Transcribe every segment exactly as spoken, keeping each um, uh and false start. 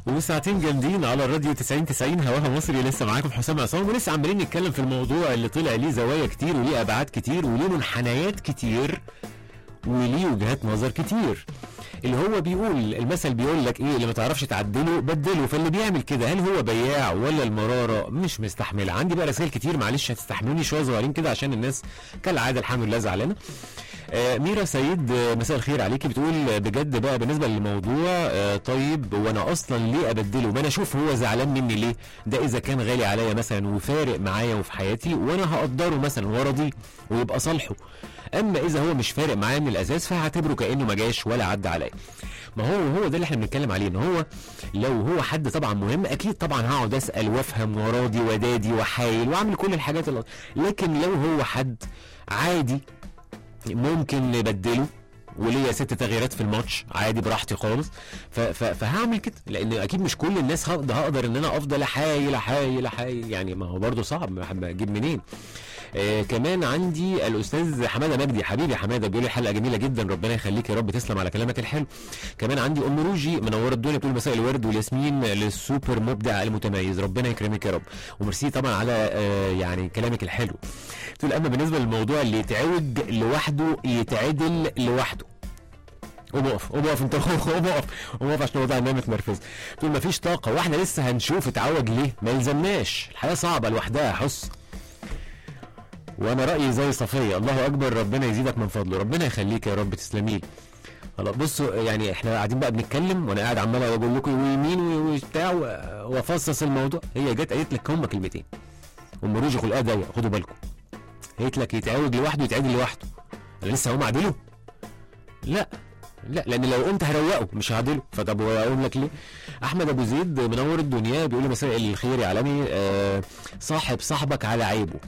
وساعتين جامدين على الراديو تسعين تسعين هواها مصري. لسه معاكم حسام عصام، ولسه عمالين نتكلم في الموضوع اللي طلع ليه زوايا كتير وليه ابعاد كتير وليه منحنيات كتير وليه وجهات نظر كتير. اللي هو بيقول المثل بيقول لك ايه، اللي ما تعرفش تعدله بدله. فاللي بيعمل كده هل هو بياع ولا المراره مش مستحمله؟ عندي بقى رسائل كتير، معلش هتستحملوني شويه صغيرين كده عشان الناس كالعاده الحمد لله زعلانه. آه ميرا سيد، آه مساء الخير عليكي، بتقول بجد بقى بالنسبه للموضوع آه طيب وانا اصلا ليه ابدله؟ ما انا اشوف هو زعلان مني ليه؟ ده اذا كان غالي عليا مثلا وفارق معايا وفي حياتي وانا هقدره مثلا وارضيه ويبقى صالحه. اما اذا هو مش فارق معايا من الاساس فهعتبره كانه ما جاش ولا عدى عليا. ما هو هو ده اللي احنا بنتكلم عليه، ان هو لو هو حد طبعا مهم اكيد طبعا هقعد اسال وافهم وراضي ودادي وحايل واعمل كل الحاجات اللي، لكن لو هو حد عادي ممكن نبدله وليا ست تغييرات في الماتش عادي براحتي خالص، فهعمل كده، لان اكيد مش كل الناس هقدر, هقدر ان انا افضل احايل احايل احايل يعني، ما هو برضه صعب اجيب منين. آه كمان عندي الاستاذ حماده مجدي، حبيبي حماده، بيقول لي حلقه جميله جدا، ربنا يخليك يا رب، تسلم على كلامك الحلو. كمان عندي ام روجي منوره الدنيا، بتقول مساء الورد والياسمين للسوبر مبدع المتميز، ربنا يكرمك يا رب، وميرسي طبعا على آه يعني كلامك الحلو. بتقول اما بالنسبه للموضوع اللي يتعوج لوحده يتعدل لوحده. قوم اقف قوم اقف انت قوم اقف قوم اقف عشان الموضوع انها متمركزه. تقول مفيش طاقه واحنا لسه هنشوف اتعوج ليه، ما يلزمناش، الحياه صعبه لوحدها حس. وانا رايي زي صفيه، الله اكبر، ربنا يزيدك من فضله، ربنا يخليك يا رب، تسلميلي. خلاص بصوا يعني احنا قاعدين بقى بنتكلم وانا قاعد عمال اقول لكم ويمين وبتاع وافصص الموضوع، هي جت قالت لك هم كلمتين، ام روجي خلقها ضيق، خدوا بالكم، قالت لك يتعوج لوحده يتعدل لوحده. انا لسه هقوم اعدله؟ لا لا، لان لو قمت هروقه مش هعدله، فطب اقول لك ليه؟ احمد ابو زيد منور الدنيا، بيقول لي مساء الخير يا عالمي، آه صاحب صاحبك على عيبه،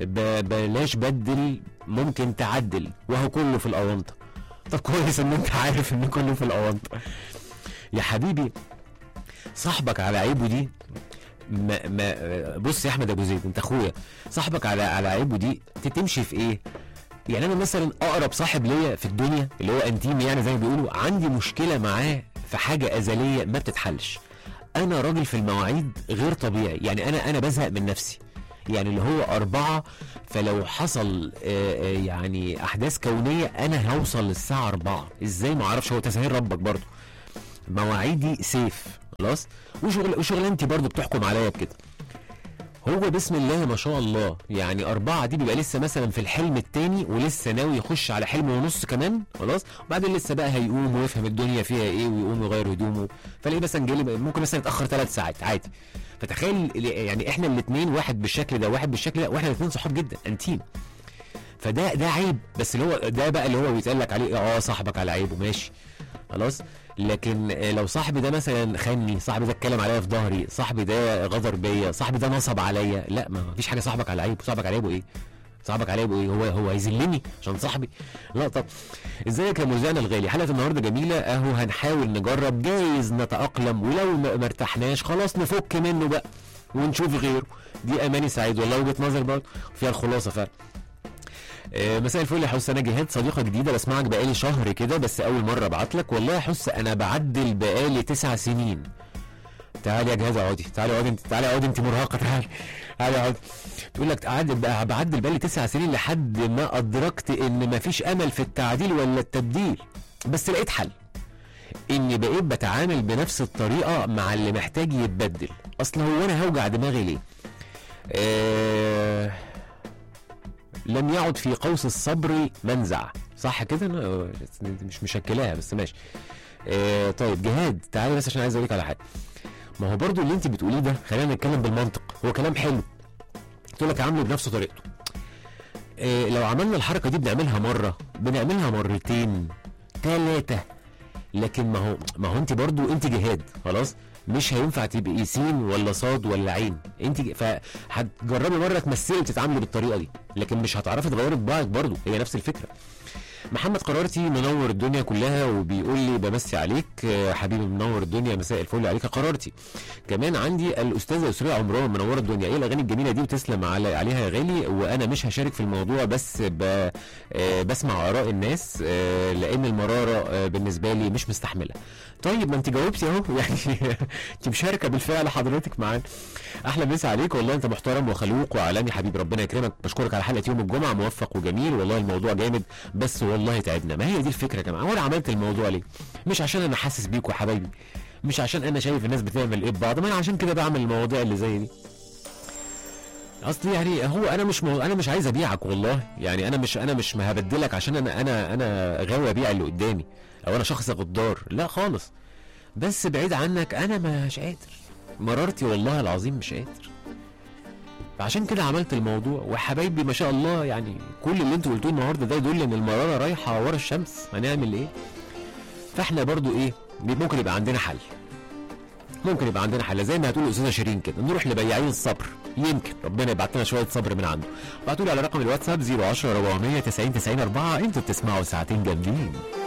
بلاش بدل، ممكن تعدل وهو كله في الاونطه. طب كويس ان انت عارف ان كله في الاونطه يا حبيبي. صاحبك على عيبه دي ما ما بص يا احمد ابو زيد، انت اخويا، صاحبك على على عيبه دي تمشي في ايه؟ يعني انا مثلا اقرب صاحب ليا في الدنيا اللي هو انتيمي يعني زي ما بيقولوا، عندي مشكله معاه في حاجه ازليه ما بتتحلش. انا راجل في المواعيد غير طبيعي، يعني انا انا بزهق من نفسي، يعني اللي هو أربعة، فلو حصل يعني أحداث كونية أنا هوصل للساعة أربعة، إزاي ما أعرفش، هو تسهيل ربك برضو، مواعيدي سيف خلاص، وشغل وشغلانتي برضو بتحكم عليا بكده. هو بسم الله ما شاء الله يعني أربعة دي بيبقى لسه مثلا في الحلم التاني ولسه ناوي يخش على حلم ونص كمان خلاص، وبعدين لسه بقى هيقوم ويفهم الدنيا فيها ايه ويقوم يغير هدومه، فلاقيه مثلا جاي ممكن مثلا يتأخر ثلاث ساعات عادي. فتخيل يعني احنا الاثنين واحد بالشكل ده واحد بالشكل ده، واحنا الاثنين صحاب جدا انتيم، فده ده عيب، بس اللي هو ده بقى اللي هو بيتقال لك عليه اه صاحبك على عيبه ماشي خلاص. لكن لو صاحبي ده مثلا خاني، صاحبي ده اتكلم عليا في ظهري، صاحبي ده غدر بيا، صاحبي ده نصب عليا، لا ما فيش حاجه صاحبك على عيبه، صاحبك على عيبه ايه؟ صاحبك على عيبه ايه؟ هو هو هيذلني عشان صاحبي؟ لا طب. ازيك يا مذيعنا الغالي، حلقه النهارده جميله اهو، هنحاول نجرب، جايز نتاقلم، ولو ما ارتحناش خلاص نفك منه بقى ونشوف غيره. دي اماني سعيد، والله وجهه نظر برضه فيها الخلاصه فعلا. آه مساء الفل يا حس، انا جهاد صديقه جديده بسمعك بقالي شهر كده، بس اول مره ابعت لك، والله يا حس انا بعدل بقالي تسع سنين. تعالي يا جهاد اقعدي، تعالي اقعدي انت، تعالي اقعدي انت مرهقه، تعالي تعالي اقعدي. تقول لك اعدل بقى، بعدل بقالي تسع سنين لحد ما ادركت ان مفيش امل في التعديل ولا التبديل، بس لقيت حل، اني بقيت بتعامل بنفس الطريقه مع اللي محتاج يتبدل. اصل هو انا هوجع دماغي ليه؟ آه لم يعد في قوس الصبر منزع، صح كده؟ انا مش مشكلاها بس ماشي. آه طيب جهاد تعالي بس عشان عايز اقول لك على حاجه، ما هو برضو اللي انت بتقوليه ده خلينا نتكلم بالمنطق، هو كلام حلو، قلت لك عامله بنفس طريقته. آه لو عملنا الحركه دي بنعملها مره، بنعملها مرتين ثلاثه، لكن ما هو ما هو انت برضو انت جهاد خلاص، مش هينفع تبقي سين ولا صاد ولا عين، انت فهتجربي مره تمثلي وتتعاملي بالطريقه دي، لكن مش هتعرفي تغيري طباعك برضو، هي نفس الفكره. محمد قرارتي منور الدنيا كلها وبيقول لي بمسي عليك آه، حبيبي منور الدنيا، مساء الفل عليك يا قرارتي. كمان عندي الاستاذه يسرا عمران منوره الدنيا، ايه الاغاني الجميله دي وتسلم على عليها يا غالي، وانا مش هشارك في الموضوع بس ب... آه، بسمع اراء الناس آه، لان المراره آه، بالنسبه لي مش مستحمله. طيب ما انت جاوبتي اهو يعني انت مشاركه بالفعل حضرتك معانا. احلى مسا عليك والله، انت محترم وخلوق وعالمي حبيبي، ربنا يكرمك. بشكرك على حلقه يوم الجمعه، موفق وجميل والله، الموضوع جامد بس والله تعبنا. ما هي دي الفكره يا جماعه، وانا عملت الموضوع ليه؟ مش عشان انا حاسس بيكوا يا حبايبي، مش عشان انا شايف الناس بتعمل ايه ببعض، ما انا عشان كده بعمل المواضيع اللي زي دي. اصل يعني هو انا مش مو... انا مش عايز ابيعك والله، يعني انا مش انا مش هبدلك عشان انا انا انا غاوي ابيع اللي قدامي او انا شخص غدار، لا خالص. بس بعيد عنك انا مش قادر، مرارتي والله العظيم مش قادر. فعشان كده عملت الموضوع. وحبايبي ما شاء الله يعني كل اللي انتوا قلتوه النهارده ده يدل ان المراره رايحه ورا الشمس، هنعمل ايه؟ فاحنا برضو ايه، ممكن يبقى عندنا حل، ممكن يبقى عندنا حل زي ما هتقول الاستاذه شيرين كده، نروح لبياعين الصبر، يمكن ربنا يبعت لنا شويه صبر من عنده. ابعتوا لي على رقم الواتساب صفر عشرة أربعمية تسعين تسعين أربعة. انتوا بتسمعوا ساعتين جامدين.